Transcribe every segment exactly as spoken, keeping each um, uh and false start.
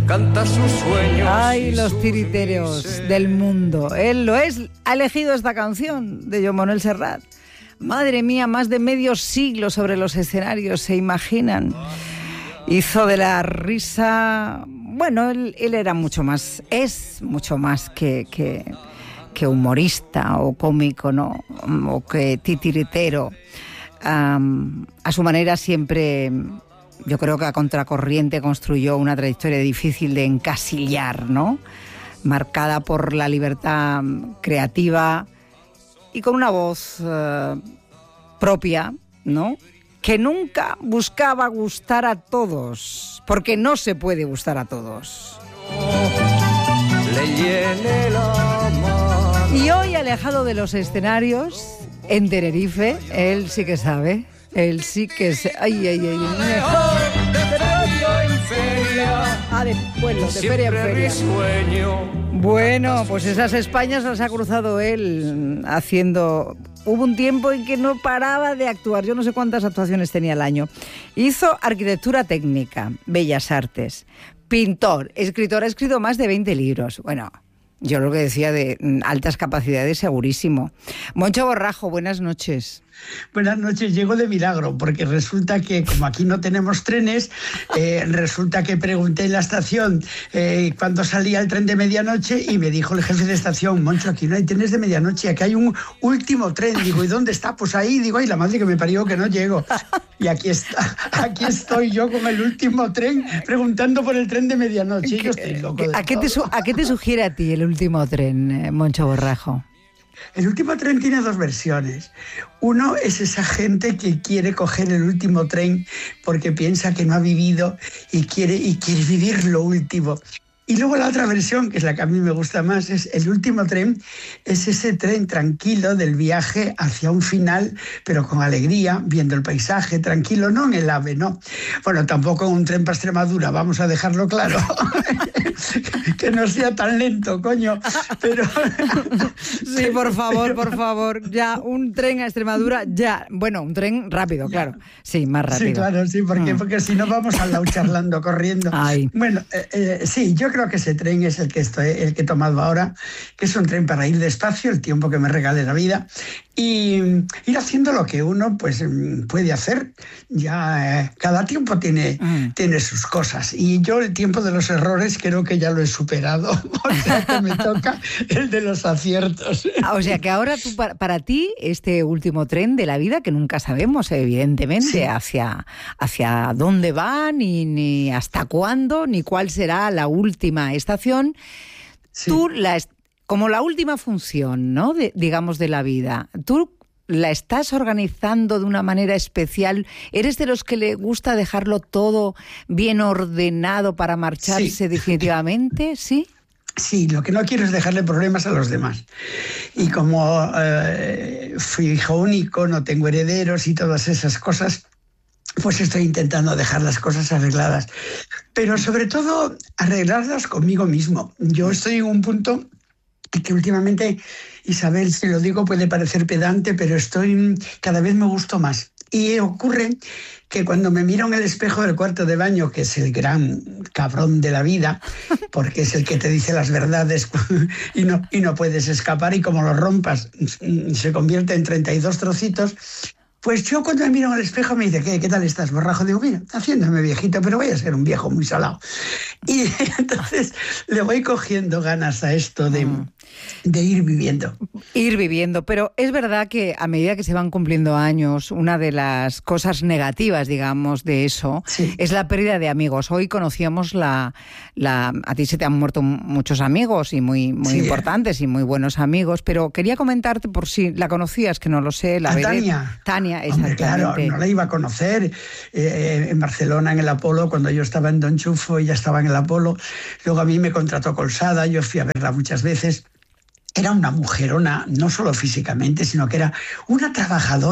canta sus sueños. Ay, los tiriteros del mundo. Él lo es, ha elegido esta canción de Joan Manuel Serrat. Madre mía, más de medio siglo sobre los escenarios, ¿se imaginan? Hizo de la risa... Bueno, él, él era mucho más, es mucho más que, que, que humorista o cómico, ¿no? O que titiritero. Um, a su manera siempre, yo creo que a contracorriente construyó una trayectoria difícil de encasillar, ¿no? Marcada por la libertad creativa y con una voz uh, propia, ¿no? Que nunca buscaba gustar a todos, porque no se puede gustar a todos. Le llene la mano. Y hoy, alejado de los escenarios, en Tenerife, él sí que sabe, él sí que se... Ay, ay, ay, mejor de feria en feria. Ah, de pueblo, de feria en feria. Risueño. Bueno, pues esas Españas las ha cruzado él haciendo... Hubo un tiempo en que no paraba de actuar, yo no sé cuántas actuaciones tenía al año. Hizo arquitectura técnica, bellas artes, pintor, escritor, ha escrito más de veinte libros. Bueno, yo lo que decía de altas capacidades, segurísimo. Moncho Borrajo, buenas noches. Buenas noches, llego de milagro, porque resulta que como aquí no tenemos trenes, eh, resulta que pregunté en la estación eh, cuándo salía el tren de medianoche y me dijo el jefe de estación: Moncho, aquí no hay trenes de medianoche, aquí hay un último tren. Digo, ¿y dónde está? Pues ahí. Digo, ay, la madre que me parió, que no llego. Y aquí está, aquí estoy yo con el último tren preguntando por el tren de medianoche. Yo estoy loco de ¿A qué, te, ¿A qué te sugiere a ti el último tren, eh, Moncho Borrajo? El último tren tiene dos versiones. Uno es esa gente que quiere coger el último tren porque piensa que no ha vivido y quiere, y quiere vivir lo último. Y luego la otra versión, que es la que a mí me gusta más, es el último tren, es ese tren tranquilo del viaje hacia un final, pero con alegría, viendo el paisaje, tranquilo, no en el AVE, no. Bueno, tampoco en un tren para Extremadura, vamos a dejarlo claro. Que no sea tan lento, coño. Pero... Sí, por favor, por favor, ya, un tren a Extremadura, ya. Bueno, un tren rápido, claro. Sí, más rápido. Sí, claro, sí, porque, mm. porque si no vamos al lado charlando, corriendo. Ay. Bueno, eh, eh, sí, yo creo que ese tren es el que, estoy, el que he tomado ahora, que es un tren para ir despacio, el tiempo que me regale la vida, y ir haciendo lo que uno pues puede hacer. Ya eh, cada tiempo tiene, mm. tiene sus cosas, y yo el tiempo de los errores creo que ya lo he superado, o sea que me toca el de los aciertos. O sea que ahora tú, para, para ti, este último tren de la vida, que nunca sabemos, evidentemente, sí. hacia, hacia dónde va, ni, ni hasta cuándo, ni cuál será la última estación, sí. tú, la, como la última función, ¿no? de, digamos, de la vida, tú la estás organizando de una manera especial. ¿Eres de los que le gusta dejarlo todo bien ordenado para marcharse sí. definitivamente? ¿Sí? Sí, lo que no quiero es dejarle problemas a los demás. Y como eh, fui hijo único, no tengo herederos y todas esas cosas, pues estoy intentando dejar las cosas arregladas. Pero sobre todo, arreglarlas conmigo mismo. Yo estoy en un punto que últimamente, Isabel, si lo digo puede parecer pedante, pero estoy, cada vez me gusto más. Y ocurre que cuando me miro en el espejo del cuarto de baño, que es el gran cabrón de la vida, porque es el que te dice las verdades y no, y no puedes escapar, y como lo rompas se convierte en treinta y dos trocitos, pues yo cuando me miro en el espejo me dice, ¿qué, qué tal estás, Borrajo? Digo, mira, haciéndome viejito, pero voy a ser un viejo muy salado. Y entonces le voy cogiendo ganas a esto de, de ir viviendo. Ir viviendo, pero es verdad que a medida que se van cumpliendo años, una de las cosas negativas, digamos, de eso, sí. es la pérdida de amigos. Hoy conocíamos la, la... A ti se te han muerto muchos amigos y muy, muy sí. importantes y muy buenos amigos, pero quería comentarte por si la conocías, que no lo sé. La a veré. Tania. Tania, Hombre, claro, no la iba a conocer. Eh, en Barcelona, en el Apolo, cuando yo estaba en Don Chufo, ella estaba en el Apolo. Luego a mí me contrató Colsada, yo fui a verla muchas veces. Era una mujerona, no solo físicamente, sino que era una trabajadora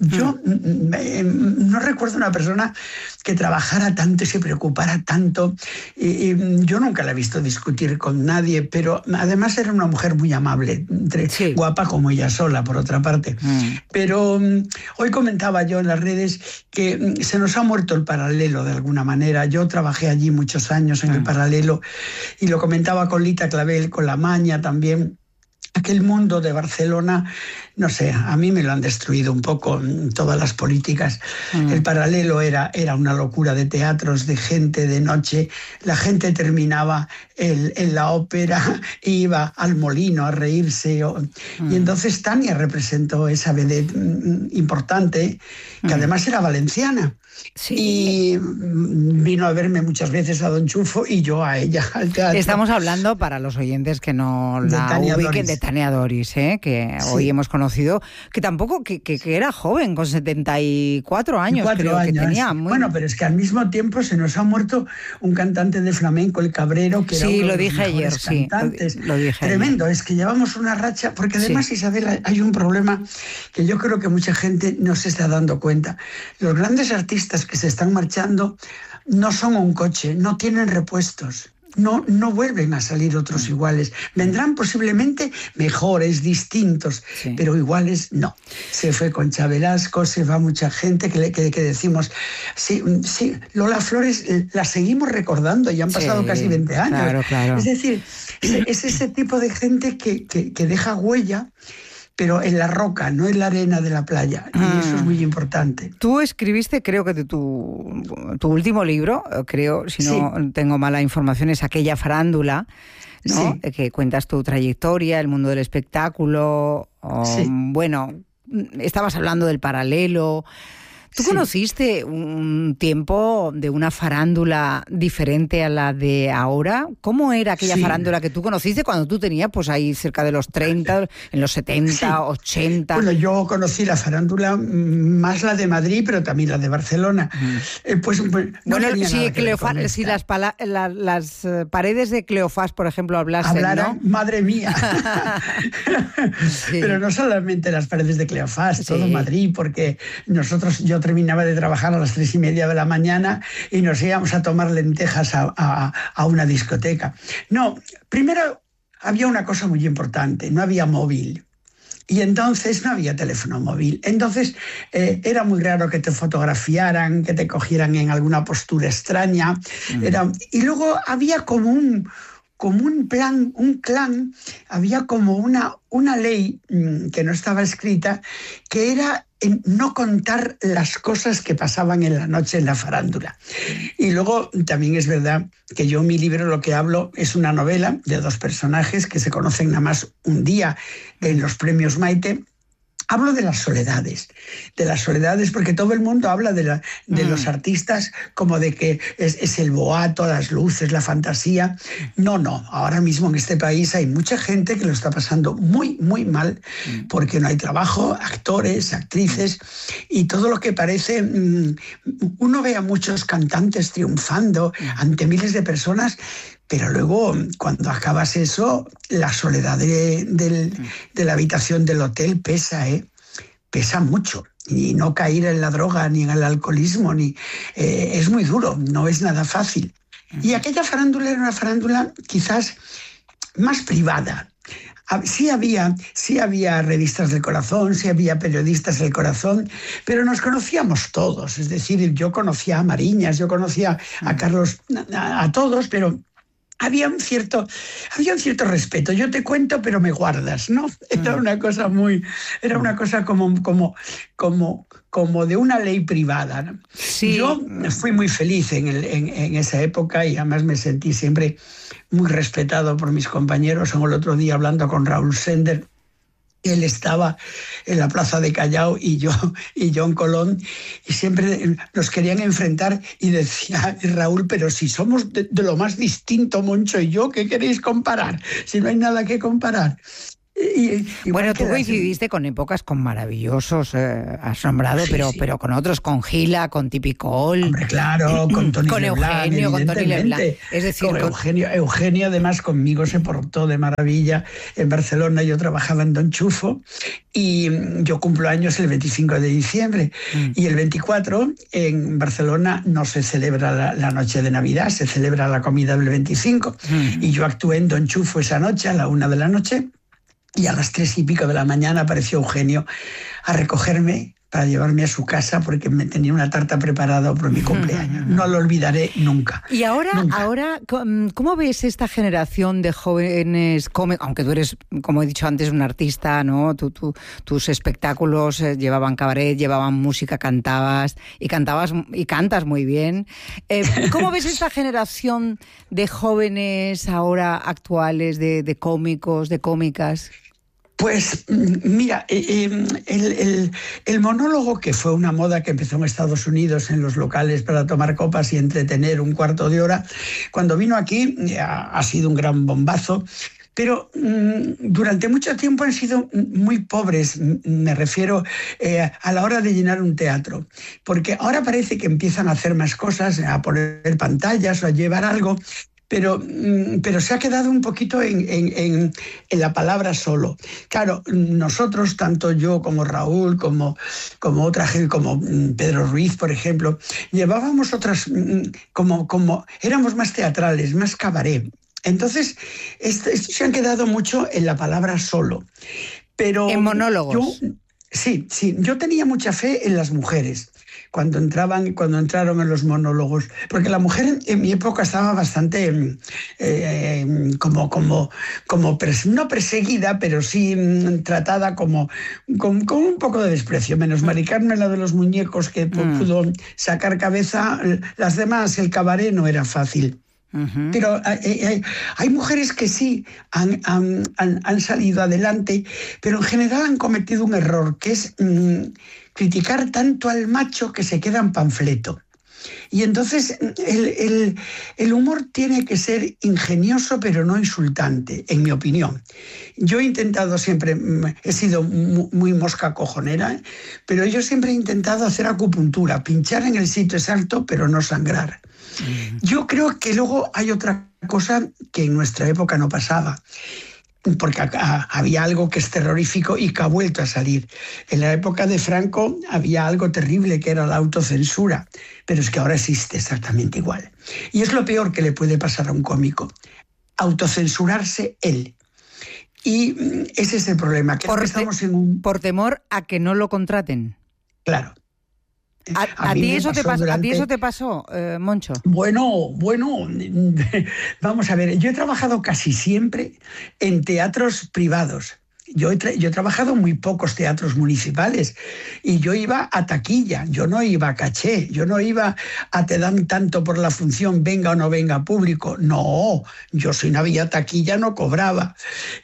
Yo mm. eh, no recuerdo una persona que trabajara tanto y se preocupara tanto. Y, y yo nunca la he visto discutir con nadie, pero además era una mujer muy amable, entre, sí. guapa como ella sola, por otra parte. Mm. Pero um, hoy comentaba yo en las redes que um, se nos ha muerto el Paralelo de alguna manera. Yo trabajé allí muchos años en mm. el Paralelo y lo comentaba con Lita Clavel, con La Maña también. Aquel mundo de Barcelona, no sé, a mí me lo han destruido un poco todas las políticas. Mm. El Paralelo era, era una locura de teatros, de gente, de noche. La gente terminaba el, en la ópera e iba al Molino a reírse. Mm. Y entonces Tania representó esa vedette importante, que mm. además era valenciana. Sí. Y vino a verme muchas veces a Don Chufo y yo a ella al teatro. Estamos hablando, para los oyentes que no la ubiquen, de Tania Doris, ¿eh? que sí. hoy hemos conocido, que tampoco, que, que, que era joven, con setenta y cuatro años, creo años. que tenía. Muy... Bueno, pero es que al mismo tiempo se nos ha muerto un cantante de flamenco, el Cabrero, que sí, era uno lo de dije los mejores ayer, cantantes. Sí, lo, lo dije Tremendo, ayer. Es que llevamos una racha, porque además, sí. Isabel, hay un problema que yo creo que mucha gente no se está dando cuenta. Los grandes artistas que se están marchando no son un coche, no tienen repuestos. No, no vuelven a salir otros iguales. Vendrán posiblemente mejores, distintos, sí. pero iguales no. Se fue Concha Velasco, se va mucha gente que, que, que decimos, sí, sí, Lola Flores la seguimos recordando y han pasado sí, casi veinte años. Claro, claro. Es decir, es, es ese tipo de gente que, que, que deja huella, pero en la roca, no en la arena de la playa. Y ah. eso es muy importante. Tú escribiste, creo que de tu, tu último libro, creo, si no sí. tengo mala información, es Aquella farándula, ¿no? Sí. Que cuentas tu trayectoria, el mundo del espectáculo. O, sí. Bueno, estabas hablando del Paralelo. ¿Tú sí. conociste un tiempo de una farándula diferente a la de ahora? ¿Cómo era aquella sí. farándula que tú conociste cuando tú tenías pues ahí cerca de los treinta, en los setenta, sí. ochenta? Bueno, yo conocí la farándula, más la de Madrid, pero también la de Barcelona. Mm. Eh, pues, pues no bueno, si, Cleofás, si las, pala- la, las paredes de Cleofás, por ejemplo, hablasen, Hablaran, ¿no? Madre mía. sí. Pero no solamente las paredes de Cleofás, sí. todo Madrid, porque nosotros, yo terminaba de trabajar a las tres y media de la mañana y nos íbamos a tomar lentejas a, a, a una discoteca. No, primero había una cosa muy importante, no había móvil. Y entonces no había teléfono móvil. Entonces eh, era muy raro que te fotografiaran, que te cogieran en alguna postura extraña. Mm. Era, y luego había como un... como un plan, un clan, había como una, una ley mmm, que no estaba escrita, que era en no contar las cosas que pasaban en la noche en la farándula. Y luego también es verdad que yo en mi libro lo que hablo es una novela de dos personajes que se conocen nada más un día en los premios Maite. Hablo de las soledades, de las soledades porque todo el mundo habla de, la, de mm. los artistas como de que es, es el boato, las luces, la fantasía. No, no, ahora mismo en este país hay mucha gente que lo está pasando muy, muy mal mm. porque no hay trabajo, actores, actrices y todo lo que parece... Mmm, uno ve a muchos cantantes triunfando mm. ante miles de personas. Pero luego, cuando acabas eso, la soledad de, de, de la habitación del hotel pesa, ¿eh? Pesa mucho. Y no caer en la droga ni en el alcoholismo, ni eh, es muy duro, no es nada fácil. Y aquella farándula era una farándula quizás más privada. Sí había, sí había revistas del corazón, sí había periodistas del corazón, pero nos conocíamos todos. Es decir, yo conocía a Mariñas, yo conocía a Carlos, a, a todos, pero... Había un, cierto, había un cierto respeto. Yo te cuento, pero me guardas, ¿no? Era una cosa muy... Era una cosa como, como, como, como de una ley privada, ¿no? Sí. Yo fui muy feliz en, el, en, en esa época y además me sentí siempre muy respetado por mis compañeros. El otro día hablando con Raúl Sender, él estaba en la plaza de Callao y yo y John Colón y siempre nos querían enfrentar y decía Raúl, pero si somos de, de lo más distinto, Moncho y yo, ¿qué queréis comparar? Si no hay nada que comparar. Y, y bueno, tú coincidiste con épocas con maravillosos, eh, has nombrado, sí, pero, sí. pero con otros, con Gila, con Tipicol. Hombre, claro, con Tony con Leblanc, Eugenio, con Tony Leblanc. Es decir, con Eugenio, Eugenio además conmigo se portó de maravilla. En Barcelona yo trabajaba en Don Chufo y yo cumplo años el veinticinco de diciembre. Mm. Y el veinticuatro en Barcelona no se celebra la, la noche de Navidad, se celebra la comida del veinticinco. Mm. Y yo actué en Don Chufo esa noche, a la una de la noche. Y a las tres y pico de la mañana apareció Eugenio a recogerme para llevarme a su casa porque me tenía una tarta preparada por mi cumpleaños. No lo olvidaré nunca. Y ahora, nunca. ahora, ¿cómo ves esta generación de jóvenes cómicos? Aunque tú eres, como he dicho antes, un artista, ¿no? Tú, tú, tus espectáculos eh, llevaban cabaret, llevaban música, cantabas y cantabas y cantas muy bien. Eh, ¿Cómo ves esta generación de jóvenes ahora actuales, de, de cómicos, de cómicas? Pues mira, el, el, el monólogo, que fue una moda que empezó en Estados Unidos en los locales para tomar copas y entretener un cuarto de hora, cuando vino aquí ha, ha sido un gran bombazo. Pero mmm, durante mucho tiempo han sido muy pobres, me refiero eh, a la hora de llenar un teatro. Porque ahora parece que empiezan a hacer más cosas, a poner pantallas o a llevar algo. Pero, pero se ha quedado un poquito en, en, en, en la palabra solo. Claro, nosotros, tanto yo como Raúl, como, como otra gente, como Pedro Ruiz, por ejemplo, llevábamos otras, como, como éramos más teatrales, más cabaret. Entonces, esto, esto se han quedado mucho en la palabra solo. Pero en monólogos. Yo, sí, sí, yo tenía mucha fe en las mujeres. Cuando entraban, cuando entraron en los monólogos, porque la mujer en mi época estaba bastante eh, como, como, como pres, no perseguida, pero sí tratada como con, con un poco de desprecio, menos Mari Carmen, la de los muñecos, que mm. pudo sacar cabeza. Las demás, el cabaret no era fácil. Uh-huh. Pero eh, eh, hay mujeres que sí han, han, han, han salido adelante, pero en general han cometido un error, que es mmm, criticar tanto al macho que se queda en panfleto. Y entonces el, el, el humor tiene que ser ingenioso, pero no insultante, en mi opinión. Yo he intentado siempre, he sido muy, muy mosca cojonera, ¿eh? Pero yo siempre he intentado hacer acupuntura, pinchar en el sitio exacto, pero no sangrar. Yo creo que luego hay otra cosa que en nuestra época no pasaba, porque acá había algo que es terrorífico y que ha vuelto a salir. En la época de Franco había algo terrible, que era la autocensura, pero es que ahora existe exactamente igual. Y es lo peor que le puede pasar a un cómico, autocensurarse él. Y ese es el problema, que por, estamos te, en un... por temor a que no lo contraten. Claro. ¿A, a, a, ti eso te pasó, durante... ¿A ti eso te pasó, eh, Moncho? Bueno, bueno, vamos a ver, yo he trabajado casi siempre en teatros privados. Yo he, yo he trabajado en muy pocos teatros municipales y yo iba a taquilla, yo no iba a caché, yo no iba a te dan tanto por la función, venga o no venga público. No, yo si no había taquilla no cobraba.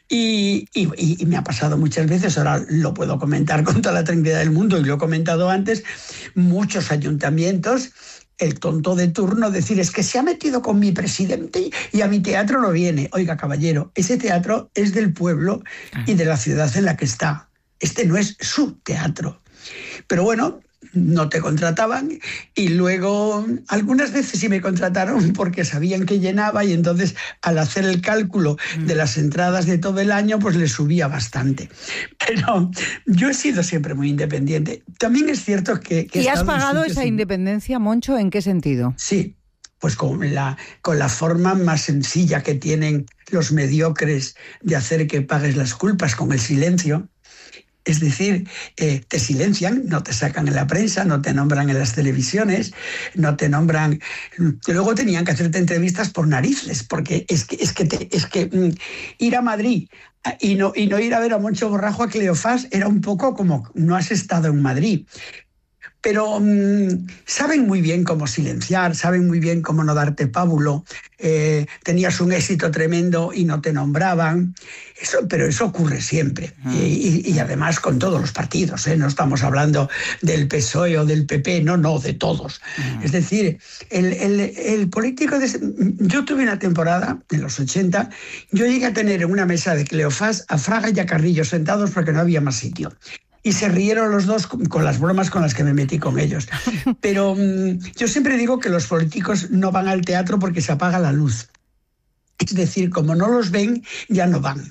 Y, y, y me ha pasado muchas veces, ahora lo puedo comentar con toda la tranquilidad del mundo y lo he comentado antes, muchos ayuntamientos, el tonto de turno decir, es que se ha metido con mi presidente y a mi teatro no viene. Oiga, caballero, ese teatro es del pueblo y de la ciudad en la que está. Este no es su teatro. Pero bueno, no te contrataban y luego algunas veces sí me contrataron porque sabían que llenaba y entonces al hacer el cálculo de las entradas de todo el año pues le subía bastante. Pero yo he sido siempre muy independiente. También es cierto que... que ¿Y has pagado esa sin... independencia, Moncho? ¿En qué sentido? Sí, pues con la, con la forma más sencilla que tienen los mediocres de hacer que pagues las culpas, con el silencio. Es decir, eh, te silencian, no te sacan en la prensa, no te nombran en las televisiones, no te nombran... Luego tenían que hacerte entrevistas por narices, porque es que, es que, te, es que mm, ir a Madrid y no, y no ir a ver a Moncho Borrajo, a Cleofás, era un poco como no has estado en Madrid. pero mmm, saben muy bien cómo silenciar, saben muy bien cómo no darte pábulo. Eh, tenías un éxito tremendo y no te nombraban. Eso, pero eso ocurre siempre. Mm. Y, y además con todos los partidos, ¿eh? No estamos hablando del P S O E o del P P, no, no, de todos. Mm. Es decir, el, el, el político... De, yo tuve una temporada, en los ochenta, yo llegué a tener en una mesa de Cleofás a Fraga y a Carrillo sentados porque no había más sitio. Y se rieron los dos con las bromas con las que me metí con ellos. Pero mmm, yo siempre digo que los políticos no van al teatro porque se apaga la luz. Es decir, como no los ven, ya no van.